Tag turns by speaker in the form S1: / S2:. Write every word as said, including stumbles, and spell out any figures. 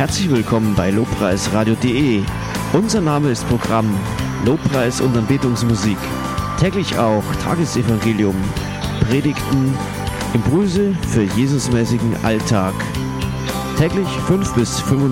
S1: Herzlich willkommen bei lobpreisradio punkt de. Unser Name ist Programm Lobpreis und Anbetungsmusik. Täglich auch Tagesevangelium, Predigten, Impulse für Jesusmäßigen Alltag. Täglich fünf bis fünfundvierzig